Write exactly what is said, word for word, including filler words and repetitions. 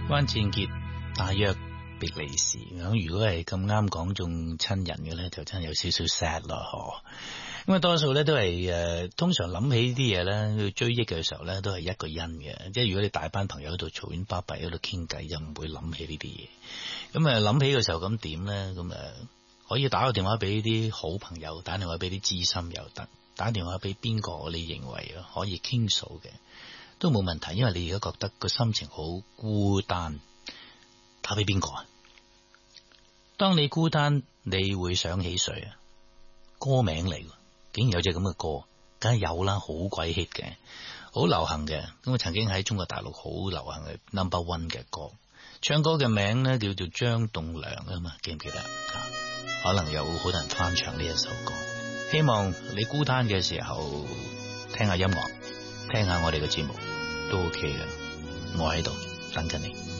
關正傑大約別離時，咁如果係咁啱講中親人嘅咧，就真係有少少 sad 咯，嗬。咁啊，多數咧都係誒，通常諗起呢啲嘢咧，要追憶嘅時候咧，都係一個因嘅。即係如果你大班朋友喺度嘈喧巴閉喺度傾偈，就唔會諗起呢啲嘢。咁啊，諗起嘅時候咁點咧？咁啊，可以打個電話俾啲好朋友，打電話俾啲知心又得，打電話俾邊個你認為可以傾訴嘅都冇問題。因為你而家覺得個心情好孤單。打俾邊個啊？當你孤單，你會想起誰啊？歌名嚟，竟然有隻咁嘅歌，梗係有啦，好鬼 hit 嘅，好流行嘅。咁啊，曾經喺中國大陸好流行嘅 number one 嘅歌，唱歌嘅名咧叫做張棟樑啊嘛，記唔記得？可能有好多人翻唱呢一首歌。希望你孤單嘅時候聽下音樂，聽下我哋嘅節目都 OK 嘅。我喺度等緊你。